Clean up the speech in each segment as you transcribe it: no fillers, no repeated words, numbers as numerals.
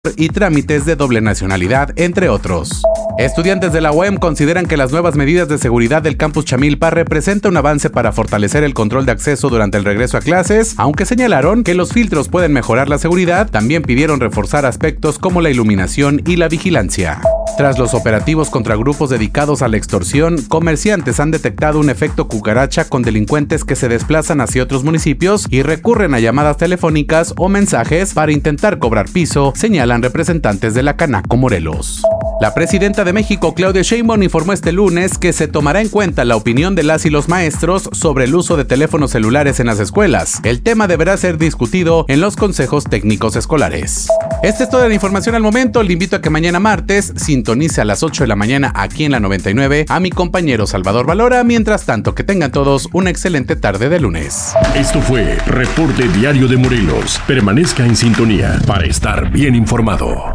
y trámites de doble nacionalidad, entre otros. Estudiantes de la UAM consideran que las nuevas medidas de seguridad del campus Chamilpa representan un avance para fortalecer el control de acceso durante el regreso a clases, aunque señalaron que los filtros pueden mejorar la seguridad. También pidieron reforzar aspectos como la iluminación y la vigilancia. Tras los operativos contra grupos dedicados a la extorsión, comerciantes han detectado un efecto cucaracha con delincuentes que se desplazan hacia otros municipios y recurren a llamadas telefónicas o mensajes para intentar cobrar piso, señalan representantes de la Canaco Morelos. La presidenta de México, Claudia Sheinbaum, informó este lunes que se tomará en cuenta la opinión de las y los maestros sobre el uso de teléfonos celulares en las escuelas. El tema deberá ser discutido en los consejos técnicos escolares. Esta es toda la información al momento. Le invito a que mañana martes sintonice a las 8 de la mañana aquí en la 99 a mi compañero Salvador Valora. Mientras tanto, que tengan todos una excelente tarde de lunes. Esto fue Reporte Diario de Morelos. Permanezca en sintonía para estar bien informado.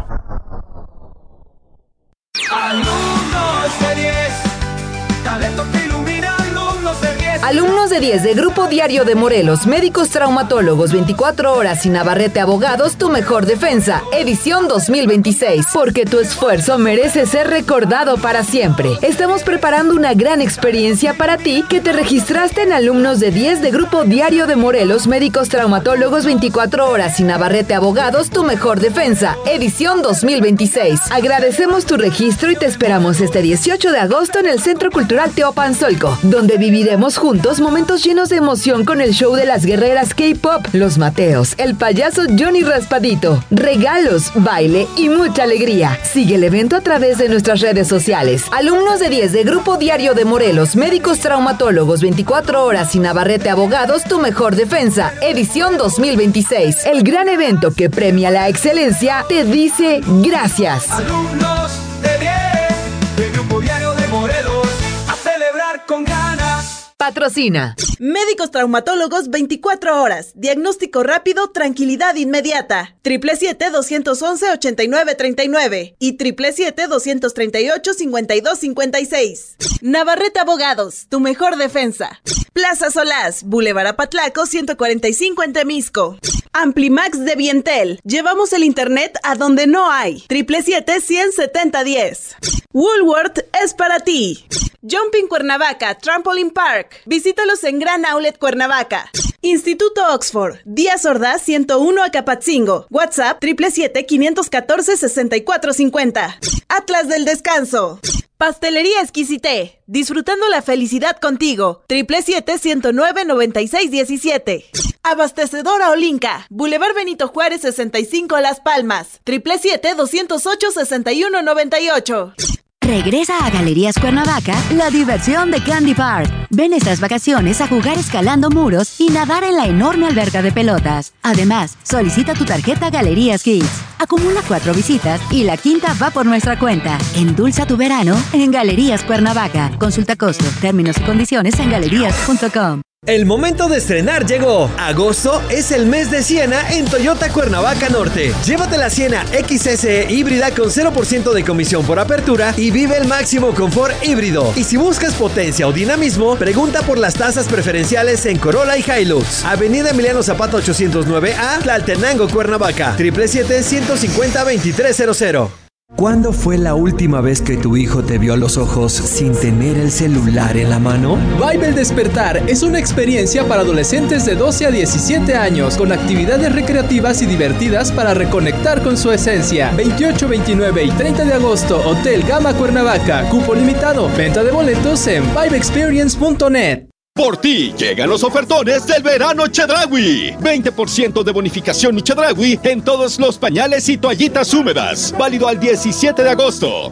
Alumnos de 10, talento que ilumina, alumnos de 10. Alumnos de 10 de Grupo Diario de Morelos, médicos traumatólogos, 24 horas y Navarrete Abogados, tu mejor defensa, edición 2026. Porque tu esfuerzo merece ser recordado para siempre. Estamos preparando una gran experiencia para ti que te registraste en Alumnos de 10 de Grupo Diario de Morelos, médicos traumatólogos, 24 horas y Navarrete Abogados, tu mejor defensa, edición 2026. Agradecemos tu registro y te esperamos este 18 de agosto en el Centro Cultural Teopanzolco, donde viviremos juntos momentos llenos de emoción con el show de las guerreras K-pop, Los Mateos, el payaso Johnny Raspadito, regalos, baile y mucha alegría. Sigue el evento a través de nuestras redes sociales. Alumnos de 10 de Grupo Diario de Morelos, médicos traumatólogos, 24 horas y Navarrete Abogados, tu mejor defensa, edición 2026. El gran evento que premia la excelencia te dice gracias. Alumnos de 10 de Grupo Diario de Morelos, a celebrar con ganas. Patrocina. Médicos traumatólogos 24 horas. Diagnóstico rápido, tranquilidad inmediata. 777-211-8939 y 777-238-5256. Navarrete Abogados, tu mejor defensa. Plaza Solás, Boulevard Apatlaco 145 en Temisco. Amplimax de Vientel. Llevamos el internet a donde no hay. 777-170-10. Woolworth es para ti. Jumping Cuernavaca, Trampoline Park. Visítalos en Gran Outlet Cuernavaca. Instituto Oxford, Díaz Ordaz 101 Acapatzingo. WhatsApp 777-514-6450. Atlas del Descanso. Pastelería Exquisité, disfrutando la felicidad contigo. 777-109-9617. Abastecedora Olinca, Boulevard Benito Juárez 65 Las Palmas. 777-208-6198. Regresa a Galerías Cuernavaca la diversión de Candy Park. Ven estas vacaciones a jugar escalando muros y nadar en la enorme alberca de pelotas. Además, solicita tu tarjeta Galerías Kids. Acumula 4 visitas y la quinta va por nuestra cuenta. Endulza tu verano en Galerías Cuernavaca. Consulta costos, términos y condiciones en galerías.com. El momento de estrenar llegó. Agosto es el mes de Siena en Toyota Cuernavaca Norte. Llévate la Siena XSE híbrida con 0% de comisión por apertura y vive el máximo confort híbrido. Y si buscas potencia o dinamismo, pregunta por las tasas preferenciales en Corolla y Hilux. Avenida Emiliano Zapata 809A, Tlaltenango, Cuernavaca. 777-150-2300. ¿Cuándo fue la última vez que tu hijo te vio a los ojos sin tener el celular en la mano? Vibe el Despertar es una experiencia para adolescentes de 12 a 17 años con actividades recreativas y divertidas para reconectar con su esencia. 28, 29 y 30 de agosto, Hotel Gama Cuernavaca. Cupo limitado. Venta de boletos en vibeexperience.net. Por ti llegan los ofertones del verano Chedraui. 20% de bonificación Chedraui en todos los pañales y toallitas húmedas. Válido al 17 de agosto.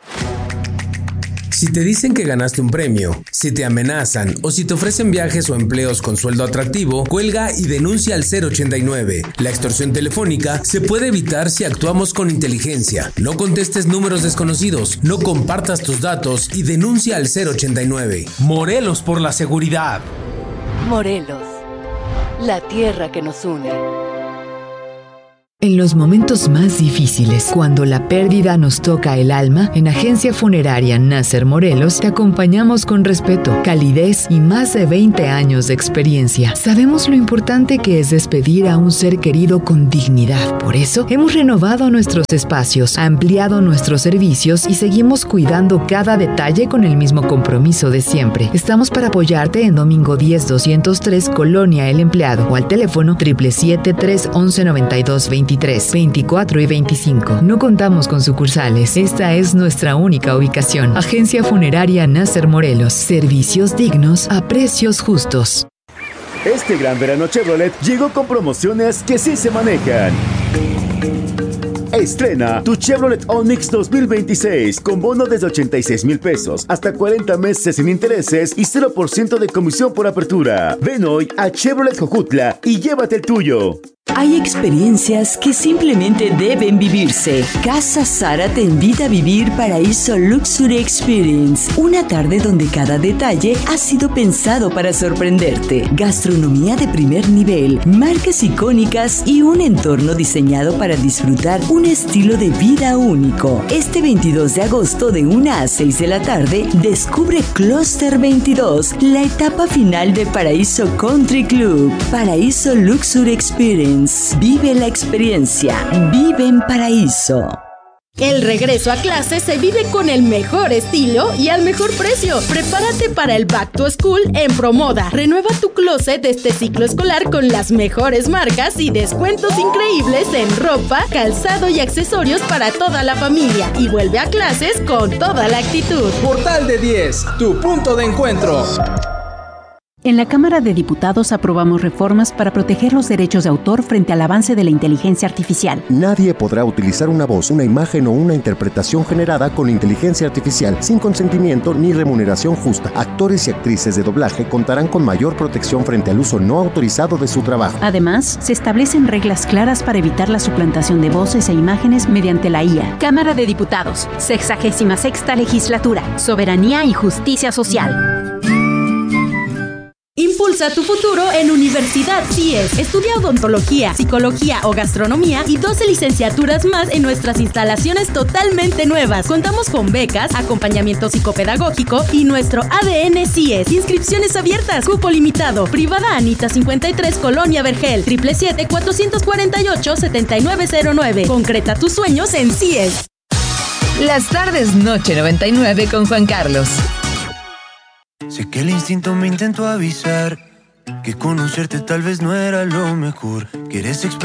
Si te dicen que ganaste un premio, si te amenazan o si te ofrecen viajes o empleos con sueldo atractivo, cuelga y denuncia al 089. La extorsión telefónica se puede evitar si actuamos con inteligencia. No contestes números desconocidos, no compartas tus datos y denuncia al 089. Morelos por la seguridad. Morelos, la tierra que nos une. En los momentos más difíciles, cuando la pérdida nos toca el alma, en Agencia Funeraria Nasser Morelos te acompañamos con respeto, calidez y más de 20 años de experiencia. Sabemos lo importante que es despedir a un ser querido con dignidad. Por eso, hemos renovado nuestros espacios, ampliado nuestros servicios y seguimos cuidando cada detalle con el mismo compromiso de siempre. Estamos para apoyarte en Domingo 10-203, Colonia El Empleado, o al teléfono 777-311-9223. 24 y 25. No contamos con sucursales. Esta es nuestra única ubicación. Agencia Funeraria Nasser Morelos. Servicios dignos a precios justos. Este gran verano Chevrolet llegó con promociones que sí se manejan. Estrena tu Chevrolet Onix 2026 con bono desde 86,000 pesos, hasta 40 meses sin intereses y 0% de comisión por apertura. Ven hoy a Chevrolet Jojutla y llévate el tuyo. Hay experiencias que simplemente deben vivirse. Casa Sara te invita a vivir Paraíso Luxury Experience. Una tarde donde cada detalle ha sido pensado para sorprenderte. Gastronomía de primer nivel, marcas icónicas y un entorno diseñado para disfrutar un estilo de vida único. Este 22 de agosto de 1 a 6 de la tarde, descubre Cluster 22, la etapa final de Paraíso Country Club. Paraíso Luxury Experience. Vive la experiencia. Vive en Paraíso. El regreso a clase se vive con el mejor estilo y al mejor precio. Prepárate para el Back to School en Promoda. Renueva tu closet de este ciclo escolar con las mejores marcas y descuentos increíbles en ropa, calzado y accesorios para toda la familia. Y vuelve a clases con toda la actitud. Portal de 10, tu punto de encuentro. En la Cámara de Diputados aprobamos reformas para proteger los derechos de autor frente al avance de la inteligencia artificial. Nadie podrá utilizar una voz, una imagen o una interpretación generada con inteligencia artificial sin consentimiento ni remuneración justa. Actores y actrices de doblaje contarán con mayor protección frente al uso no autorizado de su trabajo. Además, se establecen reglas claras para evitar la suplantación de voces e imágenes mediante la IA. Cámara de Diputados, 66ª Legislatura, Soberanía y Justicia Social. Impulsa tu futuro en Universidad CIES. Estudia odontología, psicología o gastronomía y 12 licenciaturas más en nuestras instalaciones totalmente nuevas. Contamos con becas, acompañamiento psicopedagógico y nuestro ADN CIES. Inscripciones abiertas, cupo limitado. Privada Anita 53, Colonia Vergel. 777-448-7909. Concreta tus sueños en CIES. Las tardes Noche 99 con Juan Carlos. Sé que el instinto me intentó avisar que conocerte tal vez no era lo mejor. Quieres experimentar